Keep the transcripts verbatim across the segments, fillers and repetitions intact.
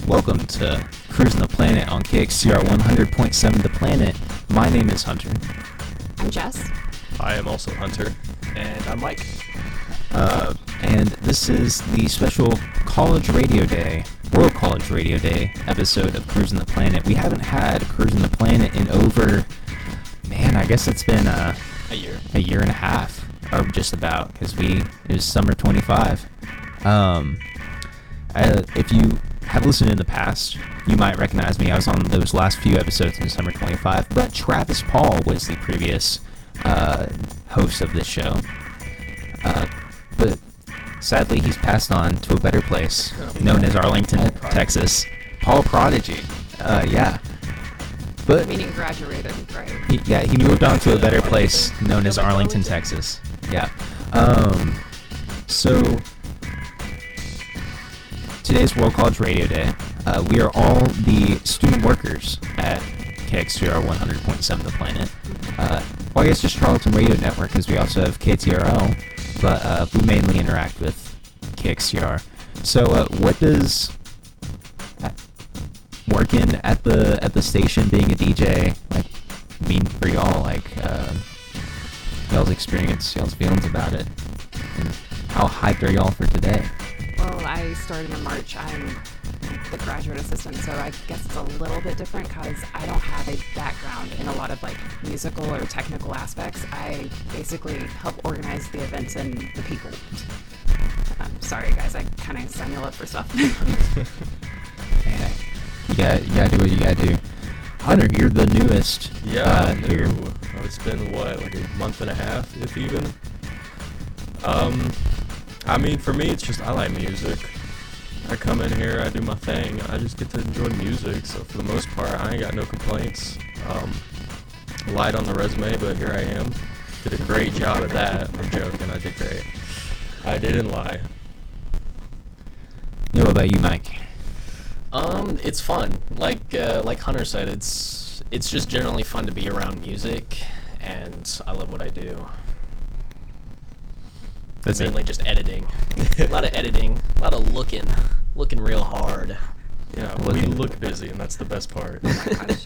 Welcome to Cruising the Planet on K X C R one hundred point seven The Planet. My name is Hunter. I'm Jess. I am also Hunter. And I'm Mike. Uh, and this is the special College Radio Day, World College Radio Day episode of Cruising the Planet. We haven't had Cruising the Planet in over, man, I guess it's been uh, A year. a year and a half, or just about, because we, it was summer twenty-five. Um, uh, if you have listened in the past, you might recognize me. I was on those last few episodes in summer twenty-five, but Travis Paul was the previous uh, host of this show. Uh, but sadly, he's passed on to a better place, known as Arlington, Texas. Paul Prodigy. Uh, yeah. But Meaning graduated, right? he, yeah, he moved on to a better place, known as Arlington, Texas. Yeah. Um, so today's World College Radio Day. Uh, we are all the student workers at K X C R one hundred point seven The Planet. Uh, well, I guess just Charlton Radio Network, because we also have K T R L, but uh, we mainly interact with K X C R. So, uh, what does working at the at the station, being a D J, like mean for y'all? Like, uh, y'all's experience, y'all's feelings about it, and how hyped are y'all for today? Well, I started in March. I'm the graduate assistant, so I guess it's a little bit different because I don't have a background in a lot of like musical or technical aspects. I basically help organize the events and the people. Um, sorry, guys, I kind of sign you up for stuff. Yeah, you gotta, you gotta do what you gotta do. Hunter, you're the newest. Yeah, uh, no. here. Oh, it's been, what, like a month and a half, if even? Um, I mean, for me, it's just, I like music. I come in here, I do my thing, I just get to enjoy music, so for the most part, I ain't got no complaints. Um, light on the resume, but here I am. Did a great job at that. I'm joking, I did great. I didn't lie. Yeah, what about you, Mike? Um, it's fun. Like uh, like Hunter said, it's it's just generally fun to be around music, and I love what I do. That's Mainly it. just editing. A lot of editing, a lot of looking, looking real hard. Yeah, we Looking- look busy, and that's the best part. Gosh.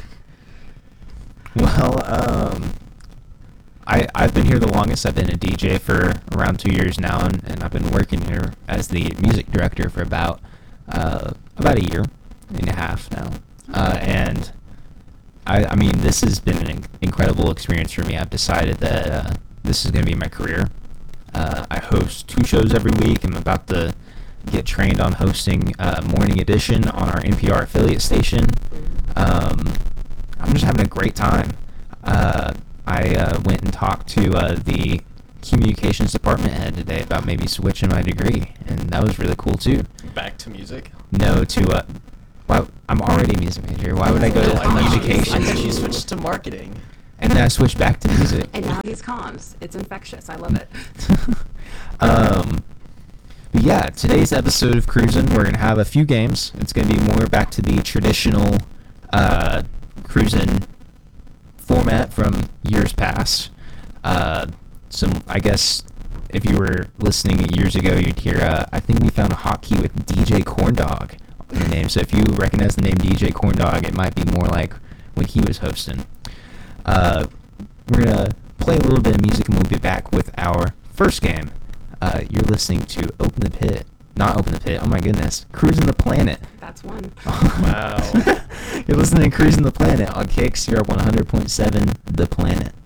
Well, um, I I've been here the longest. I've been a D J for around two years now, and, and I've been working here as the music director for about uh, about a year and a half now. Uh, and I I mean, this has been an in- incredible experience for me. I've decided that uh, this is going to be my career. Uh, I host two shows every week. I'm about to get trained on hosting uh, Morning Edition on our N P R affiliate station. Um, I'm just having a great time. Uh, I uh, went and talked to uh, the communications department head today about maybe switching my degree, and that was really cool too. Back to music. No, to uh, why, I'm already a music major. Why would I go to I thought she- I communications? thought she switched to marketing. And then I switched back to music. And now he's comms. It's infectious. I love it. um, but yeah, today's episode of Cruisin', we're going to have a few games. It's going to be more back to the traditional uh, Cruisin' format from years past. Uh, some, I guess, if you were listening years ago, you'd hear, uh, I think we found a hotkey with D J Corndog in the name. So if you recognize the name D J Corndog, it might be more like when he was hosting. Uh, we're going to play a little bit of music, and we'll be back with our first game. Uh, you're listening to Open the Pit. Not Open the Pit, oh my goodness. Cruising the Planet. That's one. Wow. You're listening to Cruising the Planet on K X C R one hundred point seven The Planet.